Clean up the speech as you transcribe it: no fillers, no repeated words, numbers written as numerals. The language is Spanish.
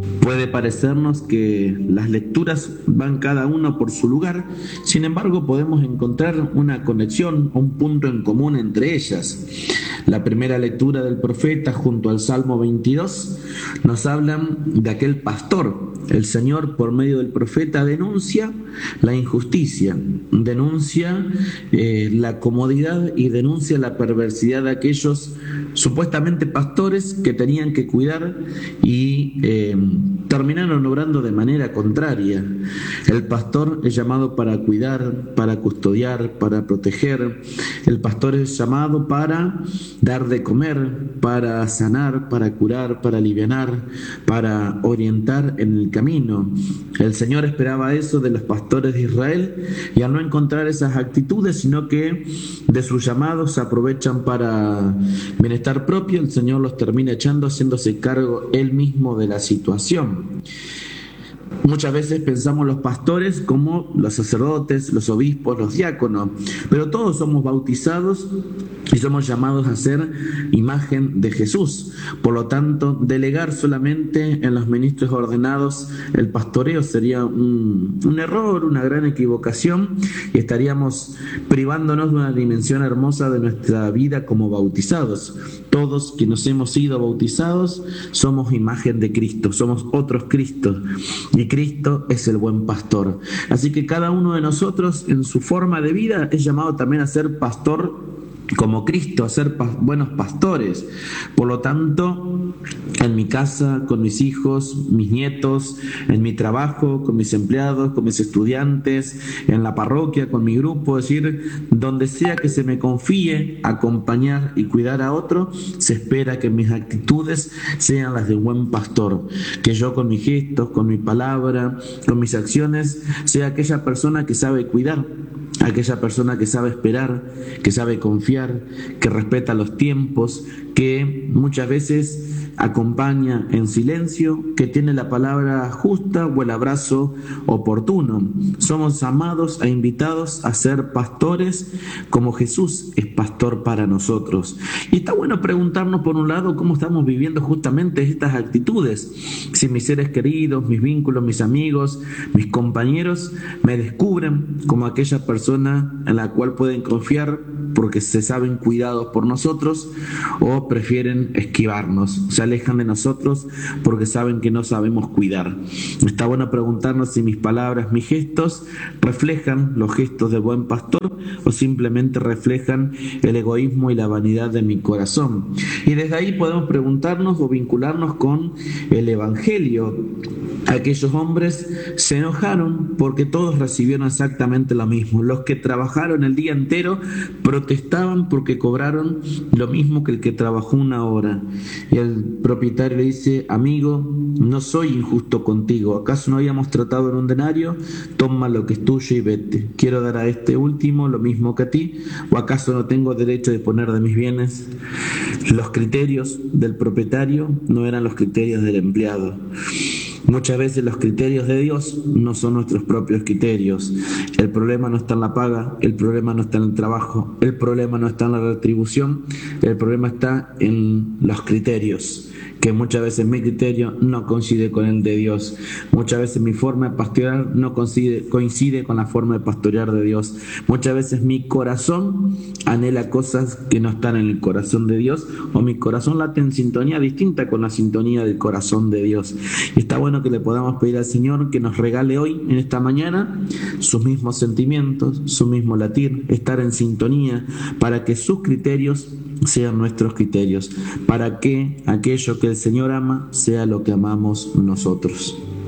Puede parecernos que las lecturas van cada uno por su lugar, sin embargo podemos encontrar una conexión, un punto en común entre ellas. La primera lectura del profeta junto al Salmo 22 nos hablan de aquel pastor. El Señor por medio del profeta denuncia la injusticia, denuncia la comodidad y denuncia la perversidad de aquellos supuestamente pastores que tenían que cuidar y terminaron obrando de manera contraria. El pastor es llamado para cuidar, para custodiar, para proteger. El pastor es llamado para dar de comer, para sanar, para curar, para alivianar, para orientar en el camino. El Señor esperaba eso de los pastores de Israel y al no encontrar esas actitudes, sino que de sus llamados se aprovechan para bienestar propio, el Señor los termina echando, haciéndose cargo Él mismo de la situación. Muchas veces pensamos los pastores como los sacerdotes, los obispos, los diáconos, pero todos somos bautizados y somos llamados a ser imagen de Jesús. Por lo tanto, delegar solamente en los ministros ordenados el pastoreo sería un error, una gran equivocación, y estaríamos privándonos de una dimensión hermosa de nuestra vida como bautizados. Todos que nos hemos sido bautizados somos imagen de Cristo, somos otros Cristos, y Cristo es el buen pastor. Así que cada uno de nosotros en su forma de vida es llamado también a ser pastor como Cristo, a ser buenos pastores. Por lo tanto, en mi casa, con mis hijos, mis nietos, en mi trabajo, con mis empleados, con mis estudiantes, en la parroquia, con mi grupo, es decir, donde sea que se me confíe acompañar y cuidar a otro, se espera que mis actitudes sean las de un buen pastor, que yo con mis gestos, con mi palabra, con mis acciones, sea aquella persona que sabe cuidar, aquella persona que sabe esperar, que sabe confiar, que respeta los tiempos, que muchas veces acompaña en silencio, que tiene la palabra justa o el abrazo oportuno. Somos amados e invitados a ser pastores como Jesús es pastor para nosotros. Y está bueno preguntarnos, por un lado, cómo estamos viviendo justamente estas actitudes. Si mis seres queridos, mis vínculos, mis amigos, mis compañeros me descubren como aquella persona en la cual pueden confiar porque se saben cuidados por nosotros, o prefieren esquivarnos, se alejan de nosotros porque saben que no sabemos cuidar. Está bueno preguntarnos si mis palabras, mis gestos reflejan los gestos del buen pastor o simplemente reflejan el egoísmo y la vanidad de mi corazón. Y desde ahí podemos preguntarnos o vincularnos con el Evangelio. Aquellos hombres se enojaron porque todos recibieron exactamente lo mismo. Los que trabajaron el día entero protestaban porque cobraron lo mismo que el que trabajó una hora. Y el propietario le dice: amigo, no soy injusto contigo. ¿Acaso no habíamos tratado en un denario? Toma lo que es tuyo y vete. Quiero dar a este último lo mismo que a ti. ¿O acaso no tengo derecho de poner de mis bienes? Los criterios del propietario no eran los criterios del empleado. Muchas veces los criterios de Dios no son nuestros propios criterios. El problema no está en la paga, el problema no está en el trabajo, el problema no está en la retribución, el problema está en los criterios, que muchas veces mi criterio no coincide con el de Dios. Muchas veces mi forma de pastorear no coincide con la forma de pastorear de Dios. Muchas veces mi corazón anhela cosas que no están en el corazón de Dios, o mi corazón late en sintonía distinta con la sintonía del corazón de Dios. Y está bueno que le podamos pedir al Señor que nos regale hoy, en esta mañana, sus mismos sentimientos, su mismo latir, estar en sintonía, para que sus criterios sean nuestros criterios, para que aquello que el Señor ama sea lo que amamos nosotros.